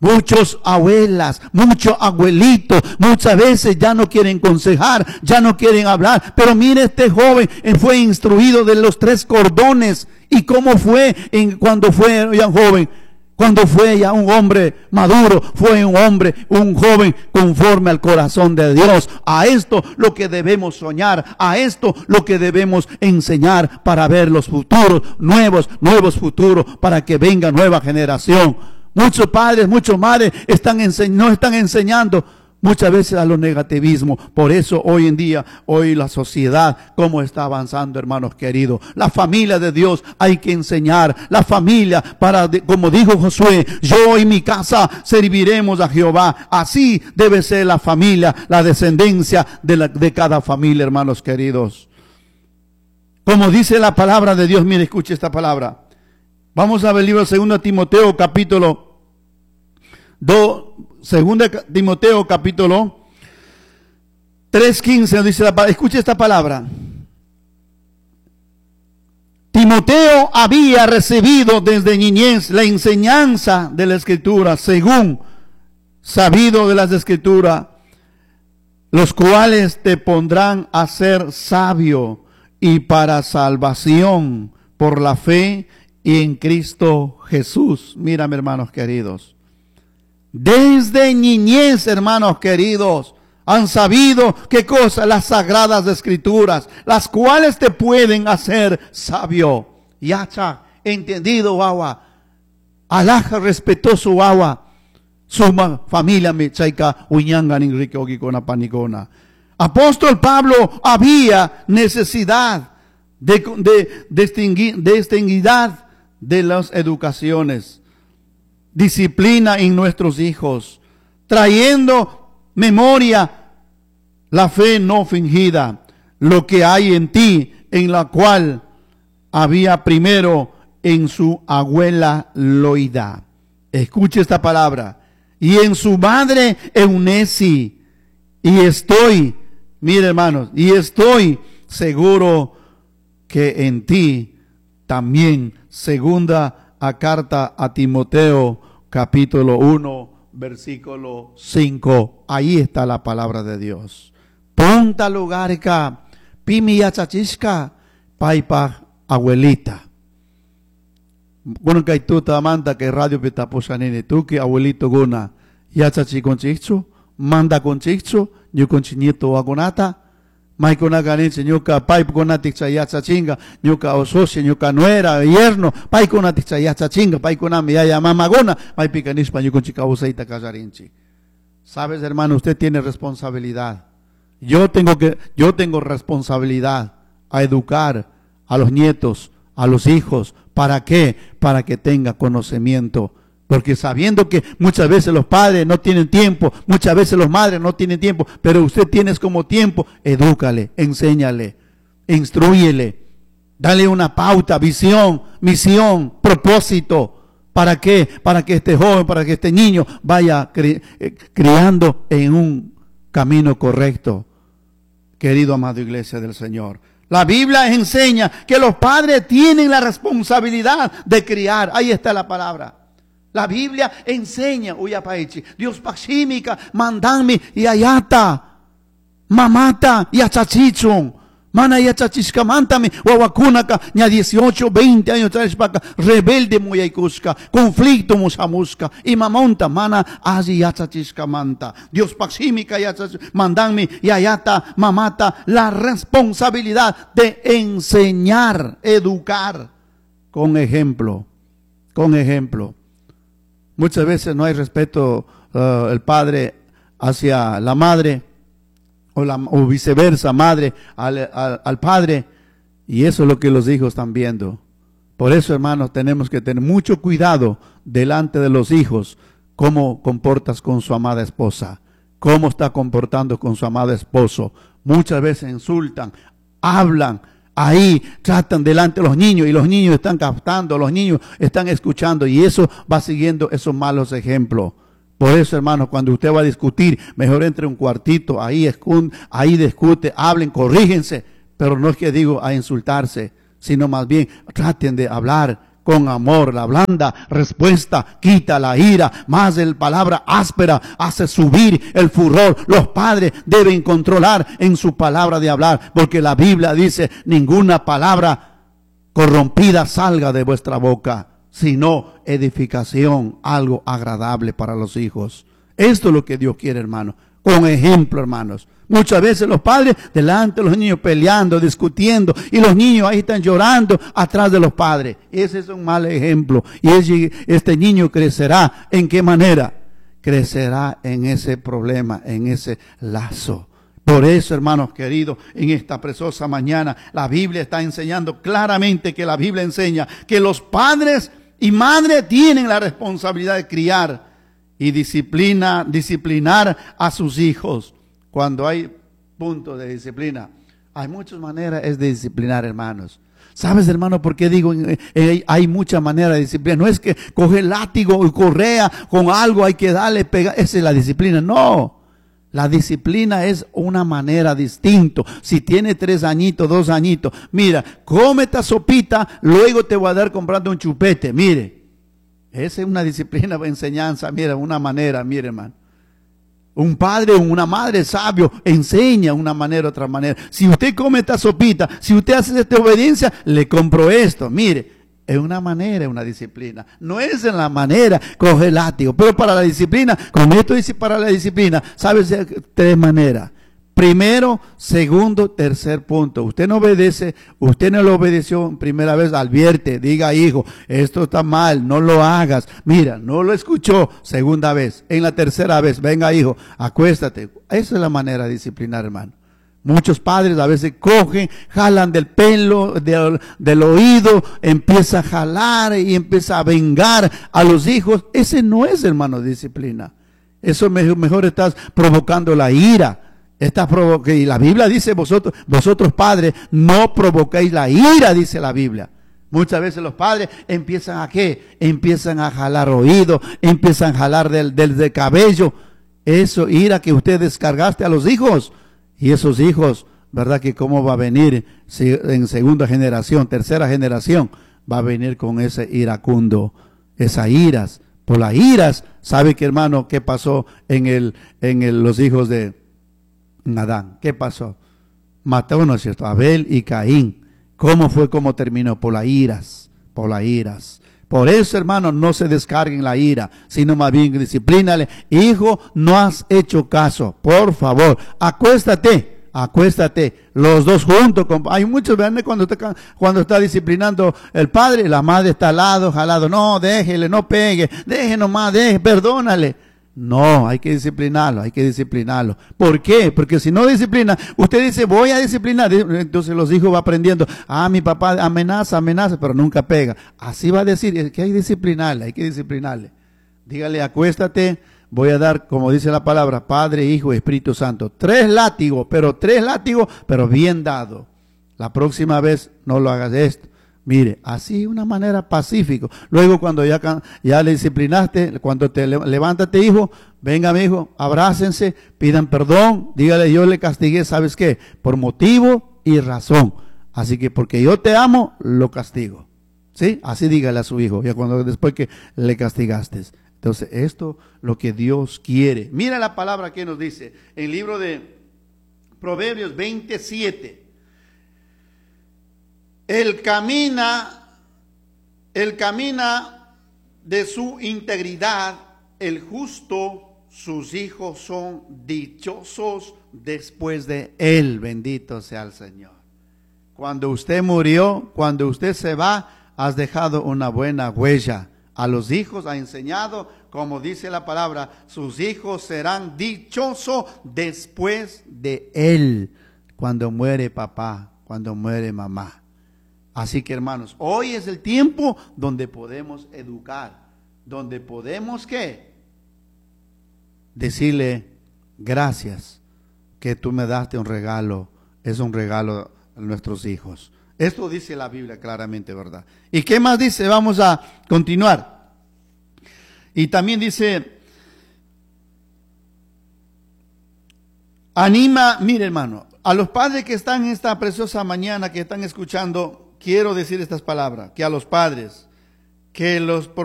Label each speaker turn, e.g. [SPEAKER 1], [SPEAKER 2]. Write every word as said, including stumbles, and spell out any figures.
[SPEAKER 1] Muchos abuelas, muchos abuelitos, muchas veces ya no quieren aconsejar, ya no quieren hablar. Pero mire, este joven fue instruido de los tres cordones. ¿Y cómo fue en, cuando fue ya joven? Cuando fue ya un hombre maduro, fue un hombre, un joven conforme al corazón de Dios. A esto lo que debemos soñar, a esto lo que debemos enseñar para ver los futuros, nuevos, nuevos futuros, para que venga nueva generación. Muchos padres, muchos madres están ense- no están enseñando muchas veces a los negativismos. Por eso hoy en día, hoy la sociedad, cómo está avanzando, hermanos queridos. La familia de Dios hay que enseñar. La familia, para, como dijo Josué, yo y mi casa serviremos a Jehová. Así debe ser la familia, la descendencia de, la, de cada familia, hermanos queridos. Como dice la palabra de Dios, mire, escuche esta palabra. Vamos a ver el libro de segundo Timoteo, capítulo dos. Segunda Timoteo capítulo tres quince dice la palabra, escuche esta palabra. Timoteo había recibido desde niñez la enseñanza de la Escritura, según sabido de las Escrituras, los cuales te pondrán a ser sabio y para salvación por la fe y en Cristo Jesús. Mírame, hermanos queridos. Desde niñez, hermanos queridos, han sabido qué cosa, las sagradas escrituras, las cuales te pueden hacer sabio. Yacha, entendido, wawa. Alaja respetó su wawa. Su familia me chaika uñangan Enrique Ogikona Panicona. Apóstol Pablo había necesidad de, de, de, distinguir, de distinguidad de las educaciones. Disciplina en nuestros hijos, trayendo memoria la fe no fingida, lo que hay en ti, en la cual había primero en su abuela Loida. Escuche esta palabra. Y en su madre Eunesi. Y estoy, mire hermanos, y estoy seguro que en ti también. Segunda a carta a Timoteo, capítulo uno, versículo cinco. Ahí está la palabra de Dios. Ponta lugar ka, pimi yachachishka, paipa abuelita. Bueno, que tú te manda que radio pita posanene, tú que abuelito guna, yachachi conchicho, manda conchicho, yo conchinieto agonata. May kuna ganit nyuka pipe kuna tikchaya chinga nyuka ososi nyuka nuera yerno pai kuna tikchaya chinga pai kuna miyaya mamagona pai picanis pa nyuka chika usaita kazarinchi. Sabes, hermano, usted tiene responsabilidad. Yo tengo que yo tengo responsabilidad a educar a los nietos, a los hijos. ¿Para qué? Para que tenga conocimiento. Porque sabiendo que muchas veces los padres no tienen tiempo, muchas veces los madres no tienen tiempo, pero usted tiene como tiempo, edúcale, enséñale, instrúyele, dale una pauta, visión, misión, propósito. ¿Para qué? Para que este joven, para que este niño vaya cri criando en un camino correcto. Querido amado iglesia del Señor, la Biblia enseña que los padres tienen la responsabilidad de criar. Ahí está la palabra. La Biblia enseña, uyapaichi, Dios pachimika, mandami y ayata, mamata y achachichon, mana y achachishka mantami, wawakunaka, ña dieciocho, veinte años traespaka, rebelde muyaykuska, conflicto musamuska, y mamonta, mana azi y achachishka manta, Dios pachimika y achachishka, mandami y ayata, mamata, la responsabilidad de enseñar, educar, con ejemplo, con ejemplo. Muchas veces no hay respeto uh, el padre hacia la madre o, la, o viceversa, madre al, al, al padre, y eso es lo que los hijos están viendo. Por eso, hermanos, tenemos que tener mucho cuidado delante de los hijos, cómo comportas con su amada esposa, cómo está comportando con su amado esposo. Muchas veces insultan, hablan, ahí tratan delante de los niños y los niños están captando, los niños están escuchando y eso va siguiendo esos malos ejemplos. Por eso, hermanos, cuando usted va a discutir, mejor entre un cuartito, ahí, ahí discute, hablen, corrígense, pero no es que digo a insultarse, sino más bien traten de hablar con amor. La blanda respuesta quita la ira, más el palabra áspera hace subir el furor. Los padres deben controlar en su palabra de hablar, porque la Biblia dice, ninguna palabra corrompida salga de vuestra boca, sino edificación, algo agradable para los hijos. Esto es lo que Dios quiere, hermano. Con ejemplo, hermanos. Muchas veces los padres delante de los niños peleando, discutiendo, y los niños ahí están llorando atrás de los padres. Ese es un mal ejemplo. Y ese, este niño crecerá, ¿en qué manera? Crecerá en ese problema, en ese lazo. Por eso, hermanos queridos, en esta preciosa mañana, la Biblia está enseñando claramente, que la Biblia enseña que los padres y madres tienen la responsabilidad de criar y disciplina, disciplinar a sus hijos. Cuando hay puntos de disciplina, hay muchas maneras es de disciplinar, hermanos. ¿Sabes, hermano, por qué digo eh, eh, hay muchas maneras de disciplinar? No es que coger látigo y correa con algo, hay que darle, pegar. Esa es la disciplina. No. La disciplina es una manera distinta. Si tiene tres añitos, dos añitos, mira, come esta sopita, luego te voy a dar comprando un chupete. Mire, esa es una disciplina de enseñanza. Mira, una manera, mire, hermano. Un padre o una madre sabio enseña una manera, otra manera. Si usted come esta sopita, si usted hace esta obediencia, le compro esto. Mire, es una manera, una disciplina. No es en la manera coger látigo, pero para la disciplina, como esto dice para la disciplina, ¿sabes? Tres maneras. Primero, segundo, tercer punto. Usted no obedece, usted no lo obedeció en primera vez, advierte, diga, hijo, esto está mal, no lo hagas. Mira, no lo escuchó segunda vez. En la tercera vez, venga, hijo, acuéstate. Esa es la manera de disciplinar, hermano. Muchos padres a veces cogen, jalan del pelo, del, del oído, empieza a jalar y empieza a vengar a los hijos. Ese no es, hermano, disciplina. Eso mejor, mejor estás provocando la ira. Está provoque, y la Biblia dice, vosotros, vosotros padres, no provoquéis la ira, dice la Biblia. Muchas veces los padres empiezan a ¿qué? Empiezan a jalar oído, empiezan a jalar del, del, del cabello. Eso, ira que usted descargaste a los hijos. Y esos hijos, ¿verdad? Que cómo va a venir si en segunda generación, tercera generación, va a venir con ese iracundo, esas iras. Por las iras, ¿sabe qué, hermano? ¿Qué pasó en el, en el, los hijos de Adán? ¿Qué pasó? Mató, ¿no es cierto? Abel y Caín. ¿Cómo fue? ¿Cómo terminó? Por las iras, por las iras. Por eso, hermano, no se descarguen la ira, sino más bien disciplínale. Hijo, no has hecho caso, por favor, acuéstate, acuéstate, los dos juntos. Hay muchos, ¿verdad? Cuando está, cuando está disciplinando el padre, la madre está al lado, jalado, no, déjele, no pegue, deje nomás, deje, perdónale. No, hay que disciplinarlo, hay que disciplinarlo. ¿Por qué? Porque si no disciplina, usted dice, voy a disciplinar, entonces los hijos van aprendiendo, ah, mi papá amenaza, amenaza, pero nunca pega. Así va a decir, es que hay que disciplinarle, hay que disciplinarle. Dígale, acuéstate, voy a dar, como dice la palabra, Padre, Hijo y Espíritu Santo. Tres látigos, pero tres látigos, pero bien dado. La próxima vez no lo hagas esto. Mire, así una manera pacífica. Luego cuando ya, ya le disciplinaste, cuando te levántate, hijo, venga mi hijo, abrácense, pidan perdón, dígale, yo le castigué, ¿sabes qué? Por motivo y razón. Así que porque yo te amo, lo castigo. ¿Sí? Así dígale a su hijo, ya cuando después que le castigaste. Entonces, esto es lo que Dios quiere. Mira la palabra que nos dice en el libro de Proverbios veintisiete. Él camina, él camina de su integridad, el justo, sus hijos son dichosos después de él, bendito sea el Señor. Cuando usted murió, cuando usted se va, has dejado una buena huella. A los hijos ha enseñado, como dice la palabra, sus hijos serán dichosos después de él, cuando muere papá, cuando muere mamá. Así que, hermanos, hoy es el tiempo donde podemos educar, donde podemos, ¿qué? Decirle, gracias, que tú me daste un regalo, es un regalo a nuestros hijos. Esto dice la Biblia claramente, ¿verdad? ¿Y qué más dice? Vamos a continuar. Y también dice, anima, mire, hermano, a los padres que están en esta preciosa mañana, que están escuchando, quiero decir estas palabras, que a los padres, que los